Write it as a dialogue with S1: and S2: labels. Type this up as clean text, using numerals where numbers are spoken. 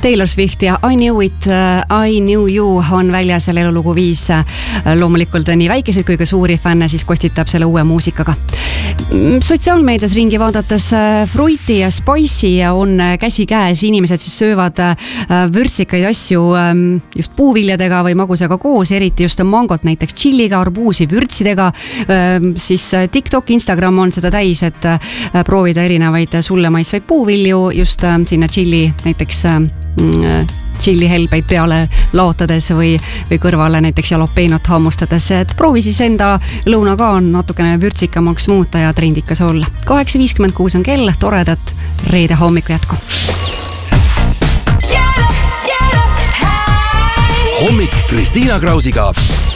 S1: Taylor Swift ja I Knew It, I Knew You on väljas selle elulugu 5. Loomulikult nii väikeseid kui ka suuri fänne siis kostitab selle uue muusikaga. Sotsiaalmeedias ringi vaadates Fruity ja Spicy on käsikäes. Inimesed siis söövad vürtsikaid asju just puuviljadega või magusaga koos, eriti just mangot näiteks chilliga, arbuusi vürtsidega. Siis TikTok, Instagram on seda täis, et proovida erinevaid sulle maitsvaid puuvilju just sinna chilli, näiteks chillihelbeid peale laotades või kõrvale näiteks jalapeenot hammustades, et proovi siis enda lõuna ka natukene vürtsikamaks muuta ja trendikas olla. 8.56 on kell, toredat reede hommiku jätku.
S2: Hommik Kristiina Krausiga.